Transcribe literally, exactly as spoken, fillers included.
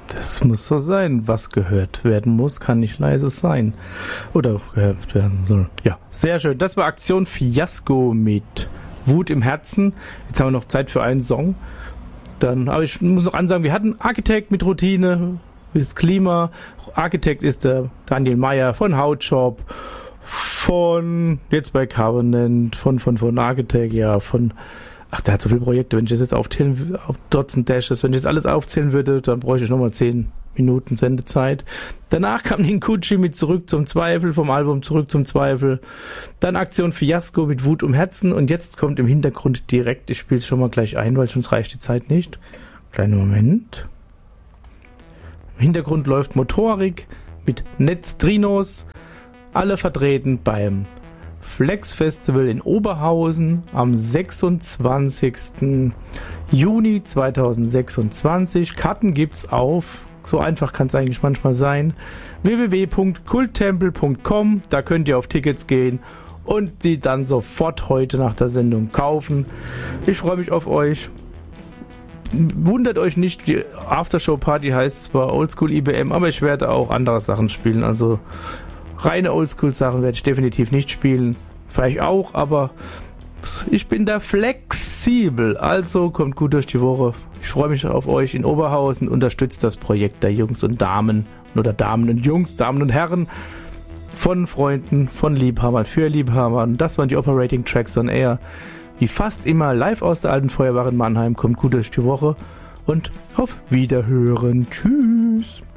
Das muss so sein. Was gehört werden muss, kann nicht leise sein. Oder gehört werden soll. Ja, sehr schön. Das war Aktion Fiasko mit Wut im Herzen. Jetzt haben wir noch Zeit für einen Song. Dann, aber ich muss noch ansagen, wir hatten Architect mit Routine, das Klima. Architect ist der Daniel Meyer von Hautshop, von jetzt bei Covenant, von, von, von Architect, ja, von, ach, der hat so viele Projekte, wenn ich das jetzt aufzählen, auf Dots und Dashes, wenn ich das alles aufzählen würde, dann bräuchte ich nochmal zehn Minuten Sendezeit. Danach kam Ninkuchi mit Zurück zum Zweifel, vom Album Zurück zum Zweifel. Dann Aktion Fiasko mit Wut um Herzen und jetzt kommt im Hintergrund direkt, ich spiele es schon mal gleich ein, weil sonst reicht die Zeit nicht. Kleinen Moment. Im Hintergrund läuft Motorik mit Netztrinos, alle vertreten beim Flex Festival in Oberhausen am sechsundzwanzigsten Juni zweitausendsechsundzwanzig. Karten gibt's auf, so einfach kann es eigentlich manchmal sein, w w w punkt kulttempel punkt com. Da könnt ihr auf Tickets gehen und sie dann sofort heute nach der Sendung kaufen. Ich freue mich auf euch. Wundert euch nicht, die Aftershow-Party heißt zwar Oldschool I B M, aber ich werde auch andere Sachen spielen, also reine Oldschool-Sachen werde ich definitiv nicht spielen. Vielleicht auch, aber ich bin da flexibel. Also kommt gut durch die Woche. Ich freue mich auf euch in Oberhausen. Unterstützt das Projekt der Jungs und Damen oder Damen und Jungs, Damen und Herren von Freunden, von Liebhabern, für Liebhabern. Das waren die Operating Tracks on Air. Wie fast immer live aus der alten Feuerwache in Mannheim. Kommt gut durch die Woche und auf Wiederhören. Tschüss.